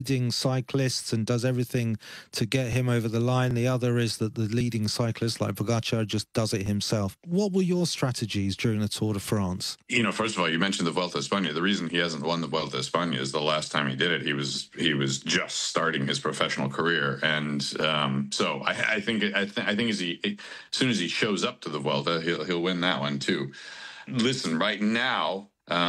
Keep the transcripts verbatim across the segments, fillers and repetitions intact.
leading cyclists and does everything to get him over the line. The other is that the leading cyclist, like Pogacar, just does it himself. What were your strategies during the Tour de France? You know, first of all, you mentioned the Vuelta a España. The reason he hasn't won the Vuelta a España is the last time he did it, he was he was just starting his professional career, and um, so I, I think I, th I think as he as soon as he shows up to the Vuelta, he'll he'll win that one too. Listen, right now,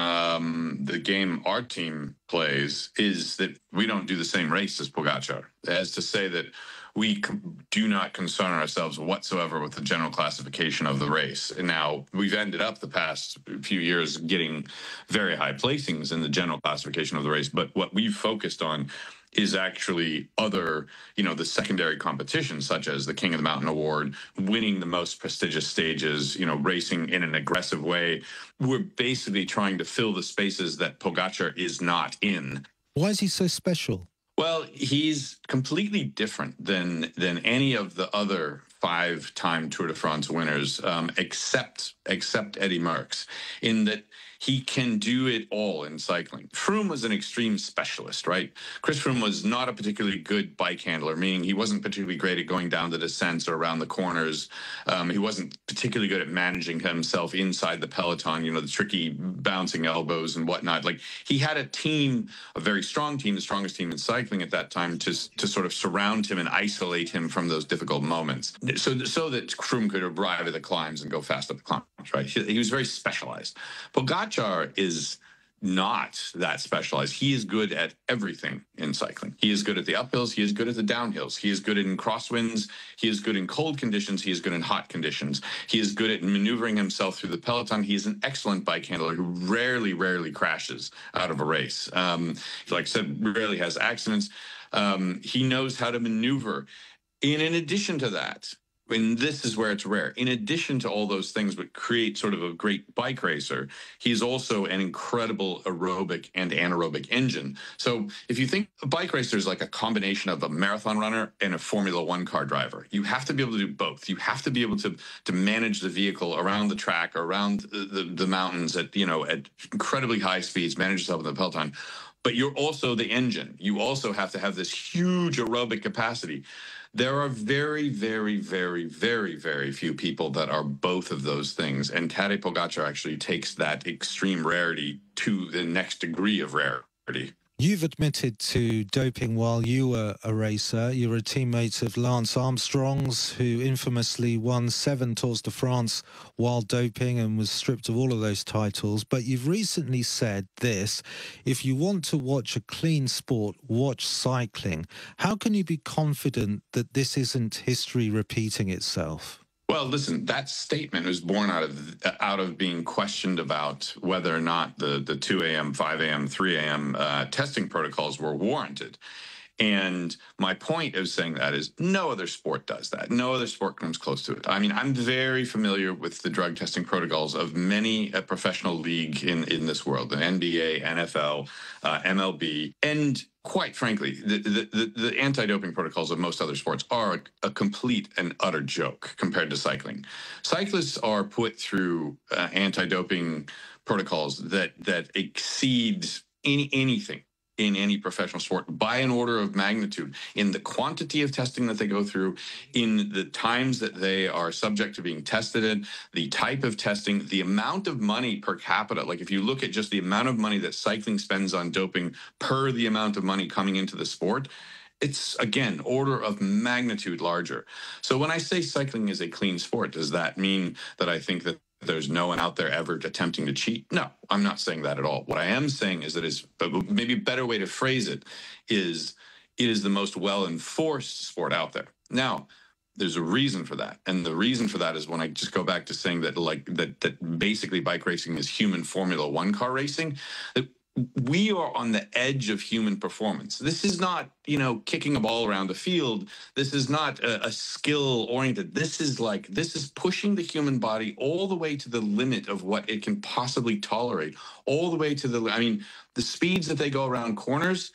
um, the game our team plays is that we don't do the same race as Pogacar, as to say that we do not concern ourselves whatsoever with the general classification of the race. And now we've ended up the past few years getting very high placings in the general classification of the race. But what we've focused on is actually other, you know, the secondary competitions, such as the King of the Mountain Award, winning the most prestigious stages, you know, racing in an aggressive way. We're basically trying to fill the spaces that Pogacar is not in. Why is he so special? Well, he's completely different than than any of the other five-time Tour de France winners, um, except except Eddy Merckx, in that he can do it all in cycling. Froome was an extreme specialist, right? Chris Froome was not a particularly good bike handler, meaning he wasn't particularly great at going down the descents or around the corners. Um, he wasn't particularly good at managing himself inside the peloton, you know, the tricky bouncing elbows and whatnot. Like, he had a team, a very strong team, the strongest team in cycling at that time, to, to sort of surround him and isolate him from those difficult moments. So, so that Froome could arrive at the climbs and go fast up the climbs, right? He, he was very specialized. Pogacar is not that specialized. He is good at everything in cycling. He is good at the uphills. He is good at the downhills. He is good in crosswinds. He is good in cold conditions. He is good in hot conditions. He is good at maneuvering himself through the peloton. He is an excellent bike handler who rarely, rarely crashes out of a race. Um, like I said, rarely has accidents. Um, he knows how to maneuver. And in addition to that, and this is where it's rare, in addition to all those things that create sort of a great bike racer, he's also an incredible aerobic and anaerobic engine. So if you think a bike racer is like a combination of a marathon runner and a Formula One car driver, you have to be able to do both. You have to be able to to manage the vehicle around the track, around the, the, the mountains at, you know, at incredibly high speeds, manage yourself in the peloton. But you're also the engine. You also have to have this huge aerobic capacity. There are very, very, very, very, very few people that are both of those things. And Tadej Pogacar actually takes that extreme rarity to the next degree of rarity. You've admitted to doping while you were a racer. You were a teammate of Lance Armstrong's, who infamously won seven Tours de France while doping and was stripped of all of those titles. But you've recently said this: if you want to watch a clean sport, watch cycling. How can you be confident that this isn't history repeating itself? Well, listen, that statement was born out of out of being questioned about whether or not the, the two A M, five A M, three A M uh, testing protocols were warranted. And my point of saying that is no other sport does that. No other sport comes close to it. I mean, I'm very familiar with the drug testing protocols of many a professional league in, in this world, the N B A, N F L, uh, M L B. And quite frankly, the, the, the, the anti-doping protocols of most other sports are a, a complete and utter joke compared to cycling. Cyclists are put through uh, anti-doping protocols that, that exceed any, anything in any professional sport by an order of magnitude, in the quantity of testing that they go through, in the times that they are subject to being tested in, the type of testing, the amount of money per capita. Like, if you look at just the amount of money that cycling spends on doping per the amount of money coming into the sport, it's, again, order of magnitude larger. So when I say cycling is a clean sport, does that mean that I think that there's no one out there ever attempting to cheat? No, I'm not saying that at all. What I am saying is that is maybe a better way to phrase it is it is the most well-enforced sport out there. Now, there's a reason for that. And the reason for that is when I just go back to saying that, like, that, that basically bike racing is human Formula One car racing, that we are on the edge of human performance. This is not, you know, kicking a ball around the field. This is not a, a skill-oriented. This is like, this is pushing the human body all the way to the limit of what it can possibly tolerate, all the way to the, I mean, the speeds that they go around corners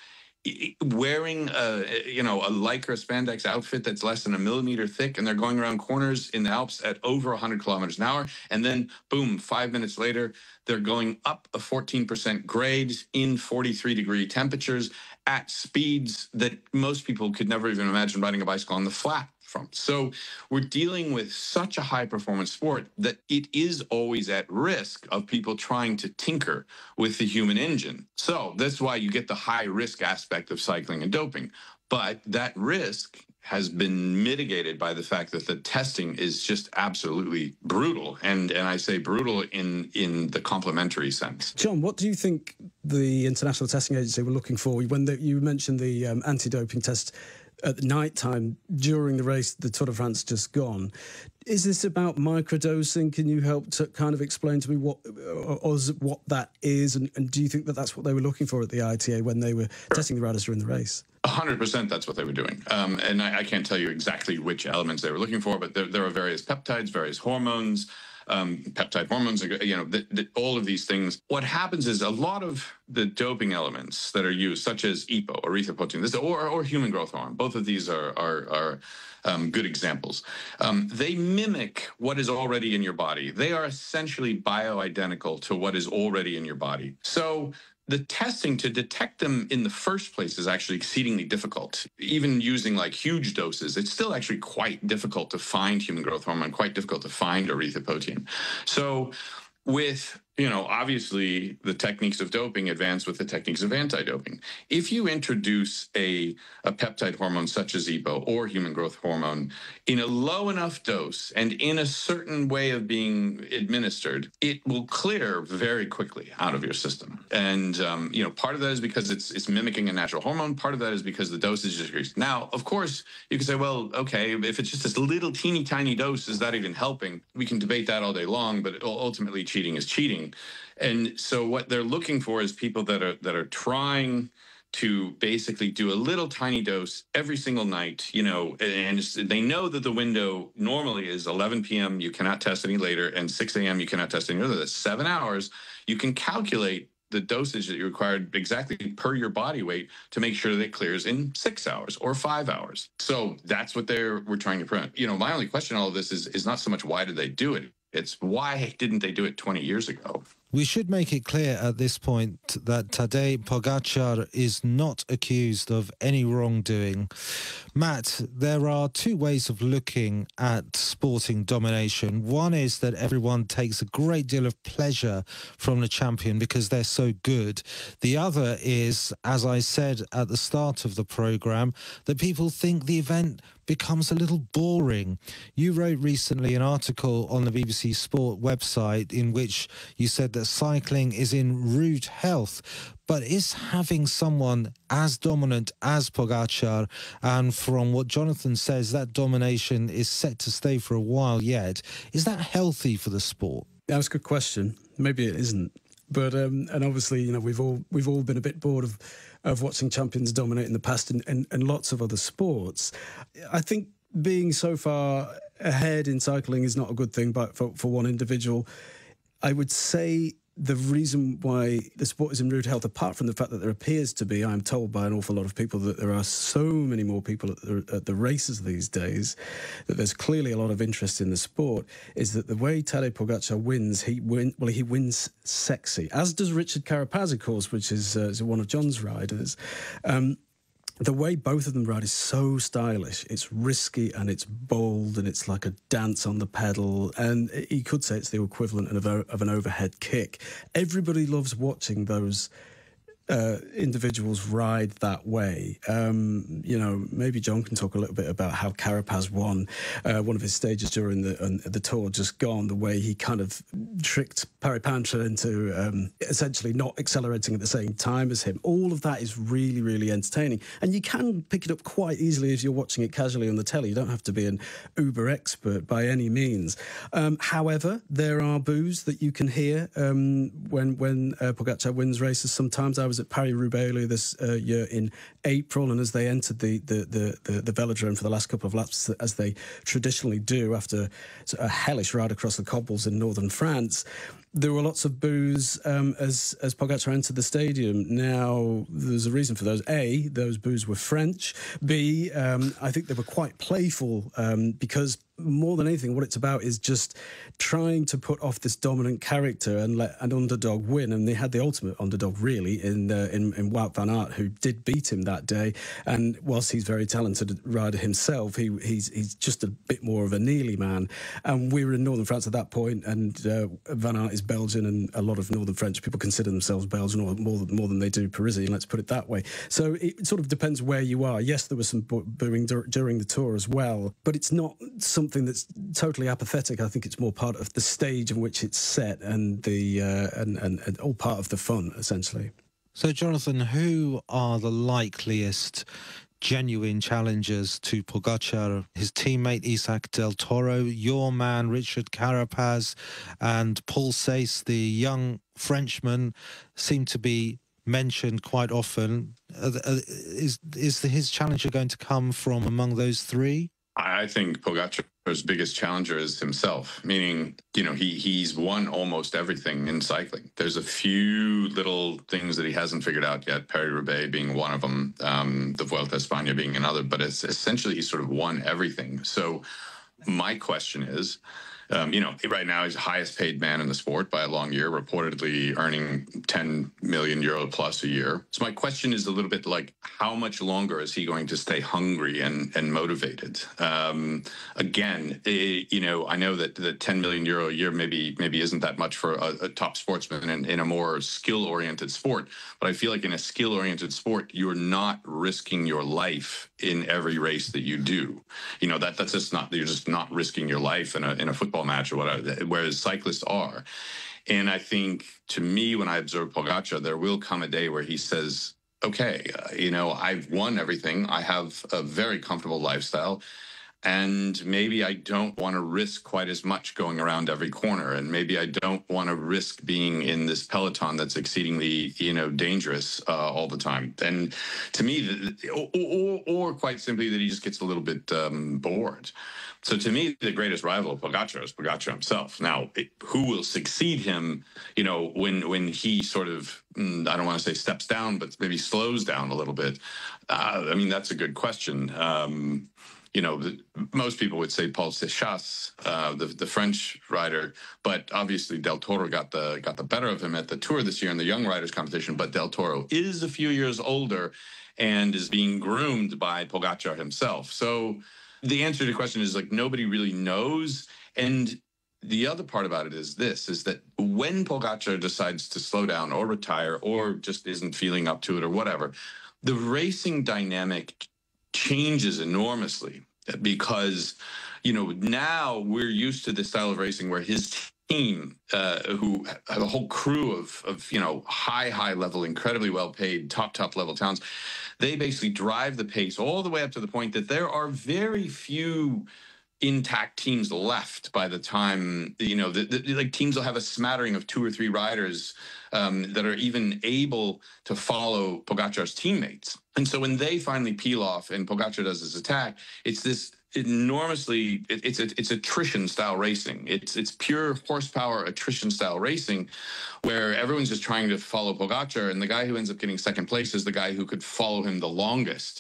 wearing a, you know, a lycra spandex outfit that's less than a millimeter thick, and they're going around corners in the Alps at over one hundred kilometers an hour. And then, boom, five minutes later, they're going up a fourteen percent grade in forty-three degree temperatures at speeds that most people could never even imagine riding a bicycle on the flat from. So we're dealing with such a high performance sport that it is always at risk of people trying to tinker with the human engine. So that's why you get the high risk aspect of cycling and doping. But that risk has been mitigated by the fact that the testing is just absolutely brutal. And and I say brutal in, in the complementary sense. John, what do you think the International Testing Agency were looking for when the, you mentioned the um, anti-doping test at night time during the race, the Tour de France just gone? Is this about microdosing? Can you help to kind of explain to me what or what that is? And, and do you think that that's what they were looking for at the I T A when they were sure. testing the riders during the race? one hundred percent that's what they were doing. Um, and I, I can't tell you exactly which elements they were looking for, but there, there are various peptides, various hormones, um, peptide hormones, you know, the, the, all of these things. What happens is a lot of the doping elements that are used, such as E P O, erythropoietin, this, or, or human growth hormone, both of these are, are, are um, good examples. Um, they mimic what is already in your body. They are essentially bioidentical to what is already in your body. So the testing to detect them in the first place is actually exceedingly difficult. Even using like huge doses, it's still actually quite difficult to find human growth hormone, quite difficult to find erythropoietin. So with, you know, obviously the techniques of doping advance with the techniques of anti-doping. If you introduce a, a peptide hormone such as E P O or human growth hormone in a low enough dose and in a certain way of being administered, it will clear very quickly out of your system. And, um, you know, part of that is because it's, it's mimicking a natural hormone. Part of that is because the dosage is decreased. Now, of course, you can say, well, okay, if it's just this little teeny tiny dose, is that even helping? We can debate that all day long, but ultimately cheating is cheating. And so what they're looking for is people that are that are trying to basically do a little tiny dose every single night, you know, and they know that the window normally is eleven p.m. You cannot test any later, and six a.m. you cannot test any earlier. That's seven hours. You can calculate the dosage that you required exactly per your body weight to make sure that it clears in six hours or five hours. So that's what they're we're trying to prevent. You know, my only question in all of this is is not so much why did they do it? It's why didn't they do it twenty years ago? We should make it clear at this point that Tadej Pogačar is not accused of any wrongdoing. Matt, there are two ways of looking at sporting domination. One is that everyone takes a great deal of pleasure from the champion because they're so good. The other is, as I said at the start of the programme, that people think the event becomes a little boring. You wrote recently an article on the B B C Sport website in which you said that cycling is in rude health, but is having someone as dominant as Pogačar, and from what Jonathan says, that domination is set to stay for a while yet, is that healthy for the sport? That's a good question. Maybe it isn't. But um, and obviously, you know, we've all we've all been a bit bored of of watching champions dominate in the past and, and, and lots of other sports. I think being so far ahead in cycling is not a good thing, but for, for one individual. I would say the reason why the sport is in rude health, apart from the fact that there appears to be, I'm told by an awful lot of people, that there are so many more people at the, at the races these days, that there's clearly a lot of interest in the sport, is that the way Tadej Pogačar wins, he win, well, he wins sexy, as does Richard Carapaz, of course, which is, uh, is one of John's riders. Um, The way both of them ride is so stylish. It's risky and it's bold and it's like a dance on the pedal. And you could say it's the equivalent of, a, of an overhead kick. Everybody loves watching those uh, individuals ride that way. Um, you know, maybe John can talk a little bit about how Carapaz won uh, one of his stages during the uh, the Tour just gone, the way he kind of tricked Parapancha into um, essentially not accelerating at the same time as him. All of that is really, really entertaining. And you can pick it up quite easily if you're watching it casually on the telly. You don't have to be an uber expert by any means. Um, however, there are boos that you can hear um, when, when uh, Pogačar wins races. Sometimes I was was at Paris-Roubaix earlier this uh, year in April, and as they entered the the, the the the velodrome for the last couple of laps, as they traditionally do after a hellish ride across the cobbles in northern France, there were lots of boos um, as as Pogačar entered the stadium. Now, there's a reason for those. A, those boos were French. B, um, I think they were quite playful um, because more than anything, what it's about is just trying to put off this dominant character and let an underdog win. And they had the ultimate underdog, really, in uh, in, in Wout van Aert, who did beat him that day. And whilst he's a very talented rider himself, he he's he's just a bit more of a Neely man. And we were in northern France at that point, and uh, Van Aert is Belgian, and a lot of northern French people consider themselves Belgian, or more more than they do Parisian. Let's put it that way. So it sort of depends where you are. Yes, there was some booing dur- during the tour as well, but it's not some something that's totally apathetic. I think it's more part of the stage in which it's set and the uh, and, and, and all part of the fun, essentially. So, Jonathan, who are the likeliest genuine challengers to Pogačar? His teammate Isaac Del Toro, your man Richard Carapaz, and Paul Sayce, the young Frenchman, seem to be mentioned quite often. Uh, uh, is is the, his challenger going to come from among those three? I think Pogačar's biggest challenger is himself, meaning, you know, he he's won almost everything in cycling. There's a few little things that he hasn't figured out yet, Paris-Roubaix being one of them, um, the Vuelta a España being another, but it's essentially he's sort of won everything. So my question is, Um, you know, right now he's the highest paid man in the sport by a long year, reportedly earning ten million euro plus a year. So my question is a little bit like, how much longer is he going to stay hungry and, and motivated? Um, again, it, you know, I know that the ten million euro a year maybe maybe isn't that much for a, a top sportsman in, in a more skill-oriented sport. But I feel like in a skill-oriented sport, you're not risking your life in every race that you do. You know, that that's just not, you're just not risking your life in a in a football match or whatever, whereas cyclists are. And I think, to me, when I observe Pogačar, there will come a day where he says, okay, uh, you know, I've won everything. I have a very comfortable lifestyle. And maybe I don't want to risk quite as much going around every corner. And maybe I don't want to risk being in this peloton that's exceedingly, you know, dangerous uh, all the time. And to me, or, or, or quite simply that he just gets a little bit um, bored. So to me, the greatest rival of Pogačar is Pogačar himself. Now, it, who will succeed him, you know, when when he sort of, I don't want to say steps down, but maybe slows down a little bit? Uh, I mean, that's a good question. Um, You know, the, most people would say Paul Seychelles, uh, the the French rider, but obviously Del Toro got the got the better of him at the Tour this year in the Young Riders competition. But Del Toro is a few years older and is being groomed by Pogačar himself. So the answer to the question is, like, nobody really knows. And the other part about it is this, is that when Pogačar decides to slow down or retire or just isn't feeling up to it or whatever, the racing dynamic changes enormously, because, you know, now we're used to this style of racing where his team, uh, who have a whole crew of, of, you know, high, high level, incredibly well paid, top, top level talents, they basically drive the pace all the way up to the point that there are very few intact teams left by the time, you know, the, the, like teams will have a smattering of two or three riders um, that are even able to follow Pogačar's teammates. And so when they finally peel off and Pogačar does his attack, it's this enormously, it, it's a, it's attrition style racing. It's it's pure horsepower attrition style racing, where everyone's just trying to follow Pogačar, and the guy who ends up getting second place is the guy who could follow him the longest.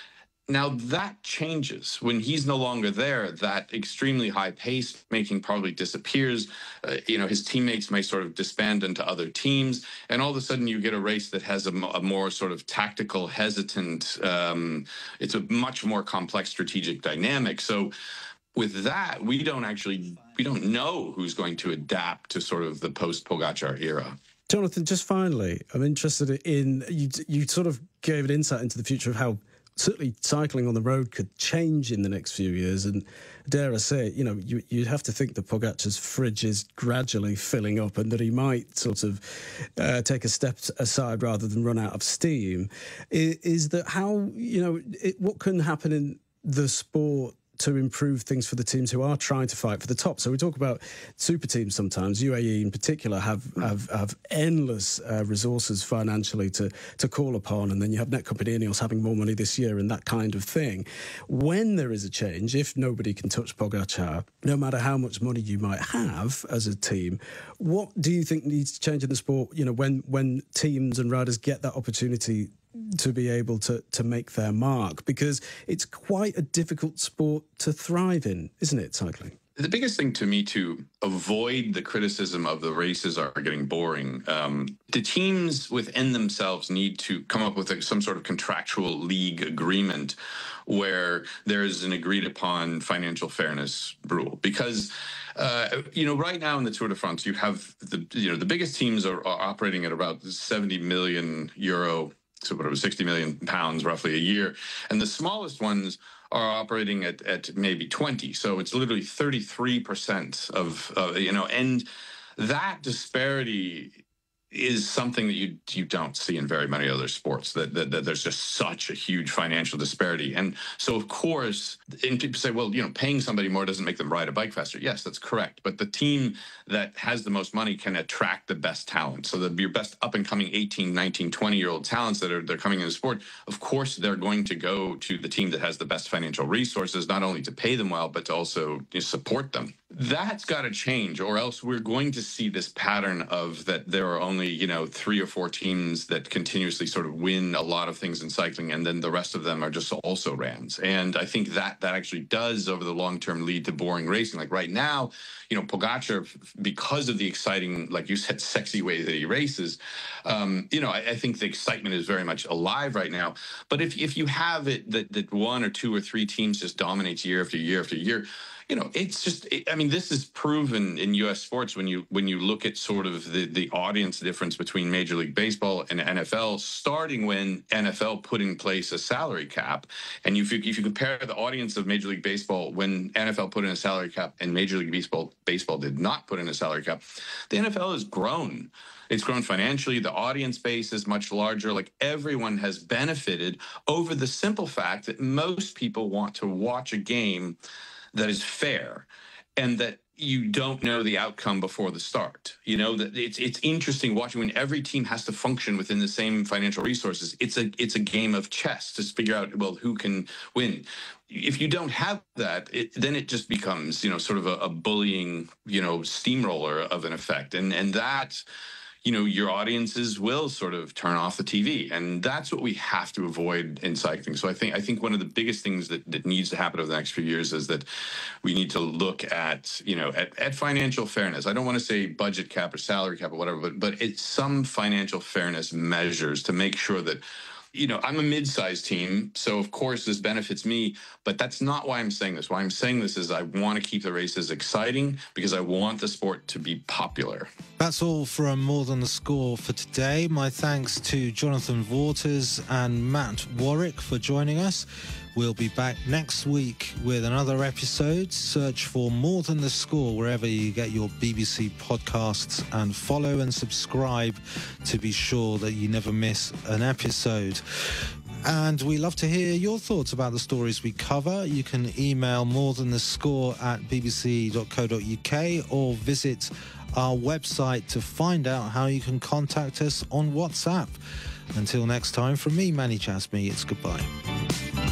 Now, that changes when he's no longer there. That extremely high pace making probably disappears. Uh, you know, his teammates may sort of disband into other teams. And all of a sudden you get a race that has a, a more sort of tactical, hesitant, um, it's a much more complex strategic dynamic. So with that, we don't actually, we don't know who's going to adapt to sort of the post-Pogačar era. Jonathan, just finally, I'm interested in, you, you sort of gave an insight into the future of how certainly cycling on the road could change in the next few years. And dare I say it, you know, you, you'd have to think that Pogačar's fridge is gradually filling up and that he might sort of uh, take a step aside rather than run out of steam. Is, is that how, you know, it, what can happen in the sport to improve things for the teams who are trying to fight for the top? So we talk about super teams sometimes. U A E in particular have have, have endless uh, resources financially to to call upon, and then you have Netcup and Ineos having more money this year and that kind of thing. When there is a change, if nobody can touch Pogačar, no matter how much money you might have as a team, what do you think needs to change in the sport? You know, when when teams and riders get that opportunity to be able to to make their mark, because it's quite a difficult sport to thrive in, isn't it, cycling? The biggest thing to me to avoid the criticism of the races are getting boring. Um, the teams within themselves need to come up with a, some sort of contractual league agreement where there is an agreed upon financial fairness rule. Because, uh, you know, right now in the Tour de France, you have the, you know, the biggest teams are, are operating at about seventy million euro, so whatever, sixty million pounds roughly a year. And the smallest ones are operating at, at maybe twenty. So it's literally thirty-three percent of, uh, you know, and that disparity is something that you you don't see in very many other sports, that, that, that there's just such a huge financial disparity. And so, of course, and people say, well, you know, paying somebody more doesn't make them ride a bike faster. Yes, that's correct. But the team that has the most money can attract the best talent. So the, your best up-and-coming eighteen, nineteen, twenty-year-old talents that are they're coming into the sport, of course, they're going to go to the team that has the best financial resources, not only to pay them well, but to also, you know, support them. That's got to change, or else we're going to see this pattern of that there are only, you know, three or four teams that continuously sort of win a lot of things in cycling, and then the rest of them are just also rans. And I think that that actually does, over the long term, lead to boring racing. Like right now, you know, Pogačar, because of the exciting, like you said, sexy way that he races, um, you know, I, I think the excitement is very much alive right now. But if if you have it that that one or two or three teams just dominates year after year after year, you know, it's just, it, I mean, this is proven in U S sports when you when you look at sort of the, the audience difference between Major League Baseball and N F L, starting when N F L put in place a salary cap. And if you, if you compare the audience of Major League Baseball when N F L put in a salary cap and Major League Baseball, baseball did not put in a salary cap, the N F L has grown. It's grown financially. The audience base is much larger. Like, everyone has benefited over the simple fact that most people want to watch a game that is fair and that you don't know the outcome before the start. You know, that it's it's interesting watching when every team has to function within the same financial resources. It's a it's a game of chess to figure out, well, who can win. If you don't have that, it, then it just becomes, you know, sort of a, a bullying, you know, steamroller of an effect. And and that, you know, your audiences will sort of turn off the T V. And that's what we have to avoid in cycling. So I think I think one of the biggest things that, that needs to happen over the next few years is that we need to look at, you know, at, at financial fairness. I don't want to say budget cap or salary cap or whatever, but but it's some financial fairness measures to make sure that, you know, I'm a mid-sized team, so of course this benefits me, but that's not why I'm saying this. Why I'm saying this is I want to keep the races exciting because I want the sport to be popular. That's all from More Than the Score for today. My thanks to Jonathan Vaughters and Matt Warwick for joining us. We'll be back next week with another episode. Search for More Than the Score wherever you get your B B C podcasts, and follow and subscribe to be sure that you never miss an episode. And we love to hear your thoughts about the stories we cover. You can email morethanthescore at b b c dot co dot u k or visit our website to find out how you can contact us on WhatsApp. Until next time, from me, Manny Chasmi, it's goodbye.